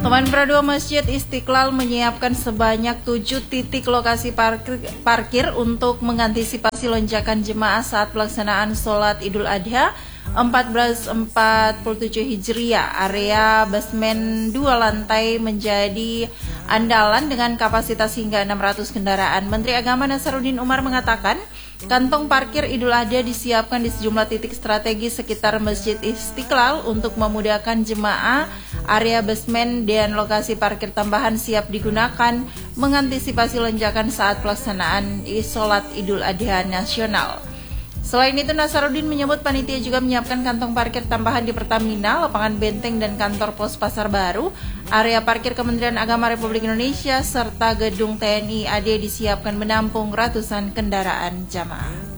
Teman Pradua Masjid Istiqlal menyiapkan sebanyak 7 titik lokasi parkir untuk mengantisipasi lonjakan jemaah saat pelaksanaan sholat Idul Adha 1447 Hijriah. Area basement 2 lantai menjadi andalan dengan kapasitas hingga 600 kendaraan. Menteri Agama Nasaruddin Umar mengatakan, kantong parkir Idul Adha disiapkan di sejumlah titik strategis sekitar Masjid Istiqlal untuk memudahkan jemaah. Area basement dan lokasi parkir tambahan siap digunakan mengantisipasi lonjakan saat pelaksanaan sholat Idul Adha nasional. Selain itu, Nasaruddin menyebut panitia juga menyiapkan kantong parkir tambahan di Pertamina, lapangan Benteng, dan kantor pos Pasar Baru. Area parkir Kementerian Agama Republik Indonesia serta gedung TNI AD disiapkan menampung ratusan kendaraan jamaah.